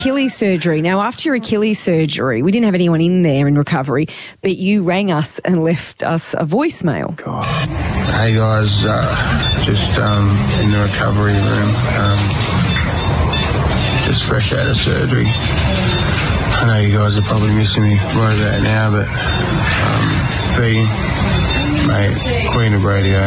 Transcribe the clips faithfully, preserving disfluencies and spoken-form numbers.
Achilles surgery. Now, after your Achilles surgery, we didn't have anyone in there in recovery, but you rang us and left us a voicemail. God. Hey guys, uh, just um, in the recovery room, um, just fresh out of surgery. I know you guys are probably missing me right about now, but um, Fee, mate, Queen of Radio,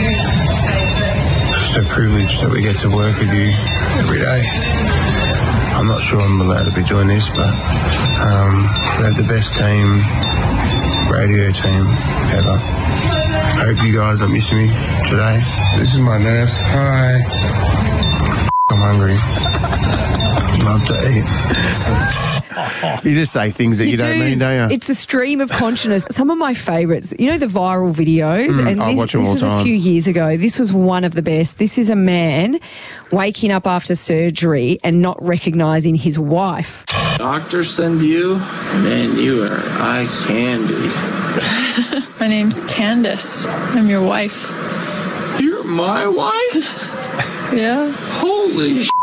just a privilege that we get to work with you every day. I'm not sure I'm allowed to be doing this, but um, we have the best team, radio team ever. I hope you guys are missing me today. This is my nurse. Hi. F- I'm hungry. Love to eat. You just say things that you, you don't do. mean, don't you? It's a stream of consciousness. Some of my favourites, you know, the viral videos. Mm, and I this, watch them this all was the time. a few years ago. This was one of the best. This is a man waking up after surgery and not recognising his wife. Doctor send you? Man, you are eye candy. My name's Candace. I'm your wife. You're my wife? Yeah. Holy sh**.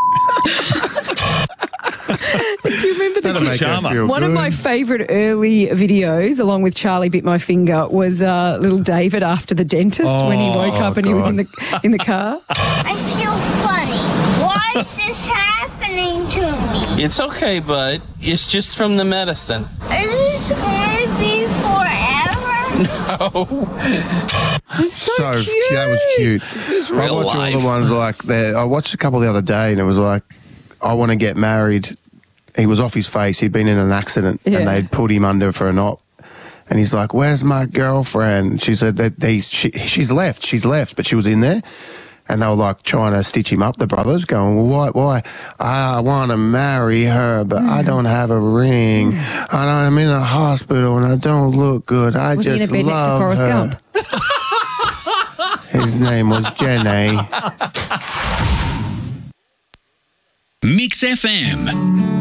Do you remember the make her feel one good. of my favourite early videos, along with Charlie Bit My Finger, was uh, little David after the dentist Oh, when he woke up and God. he was in the in the car. I feel funny. Why is this happening to me? It's okay, bud. It's just from the medicine. Is this going to be forever? Oh. It's so, So cute. that was cute. This is I real watch life. all the ones like that. I watched a couple the other day, and it was like, I want to get married. He was off his face. He'd been in an accident, Yeah. and they'd put him under for an op. And he's like, "Where's my girlfriend?" She said that they she, she's left. She's left, but she was in there. And they were like trying to stitch him up, the brothers, going, well, why, why? I want to marry her, but I don't have a ring. I don't, I'm in a hospital and I don't look good. I Was he in just a bed next to love Forrest her. Gump? His name was Jenny. Mix F M.